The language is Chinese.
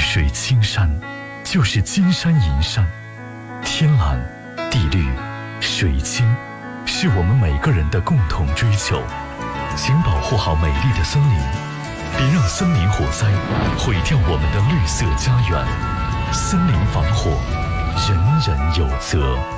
水青山，就是金山银山。天蓝、地绿、水清，是我们每个人的共同追求。请保护好美丽的森林，别让森林火灾毁掉我们的绿色家园。森林防火，人人有责。